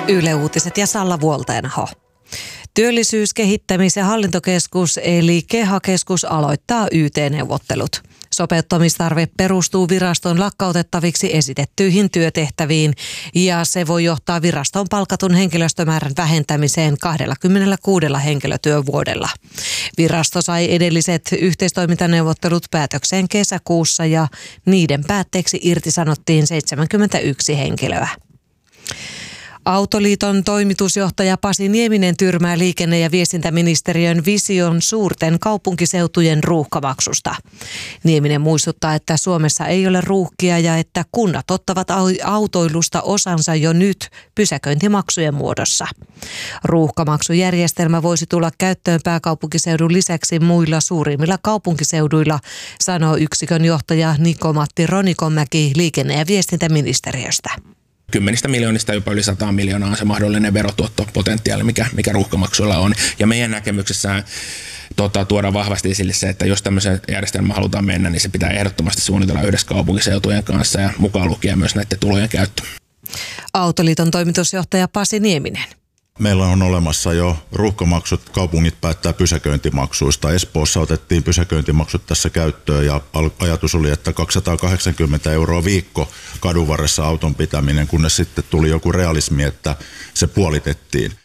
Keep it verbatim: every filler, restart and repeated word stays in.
Yle Uutiset ja Salla Vuolteenaho. Työllisyys-, kehittämis- ja hallintokeskus eli KEHA-keskus aloittaa Y T-neuvottelut. Sopeuttamistarve perustuu viraston lakkautettaviksi esitettyihin työtehtäviin ja se voi johtaa viraston palkatun henkilöstömäärän vähentämiseen kaksikymmentäkuusi henkilötyövuodella. Virasto sai edelliset yhteistoimintaneuvottelut päätökseen kesäkuussa ja niiden päätteeksi irtisanottiin seitsemänkymmentäyksi henkilöä. Autoliiton toimitusjohtaja Pasi Nieminen tyrmää liikenne- ja viestintäministeriön vision suurten kaupunkiseutujen ruuhkamaksusta. Nieminen muistuttaa, että Suomessa ei ole ruuhkia ja että kunnat ottavat autoilusta osansa jo nyt pysäköintimaksujen muodossa. Ruuhkamaksujärjestelmä voisi tulla käyttöön pääkaupunkiseudun lisäksi muilla suurimmilla kaupunkiseuduilla, sanoo yksikön johtaja Niko-Matti Ronikonmäki liikenne- ja viestintäministeriöstä. Kymmenistä miljoonista jopa yli sata miljoonaa on se mahdollinen verotuottopotentiaali, mikä, mikä ruuhkamaksuilla on. Ja meidän näkemyksessä tota, tuodaan vahvasti esille se, että jos tämmöisen järjestelmään halutaan mennä, niin se pitää ehdottomasti suunnitella yhdessä kaupunkiseutujen kanssa ja mukaan lukien myös näiden tulojen käyttö. Autoliiton toimitusjohtaja Pasi Nieminen. Meillä on olemassa jo ruuhkamaksut, kaupungit päättää pysäköintimaksuista. Espoossa otettiin pysäköintimaksut tässä käyttöön ja ajatus oli, että kaksisataakahdeksankymmentä euroa viikko kadun varressa auton pitäminen, kunnes sitten tuli joku realismi, että se puolitettiin.